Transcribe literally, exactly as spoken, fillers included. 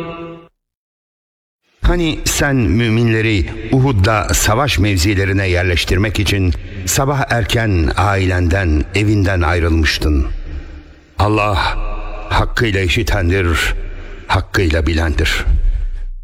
Hani sen müminleri Uhud'da savaş mevzilerine yerleştirmek için sabah erken ailenden, evinden ayrılmıştın. Allah hakkıyla işitendir, hakkıyla bilendir.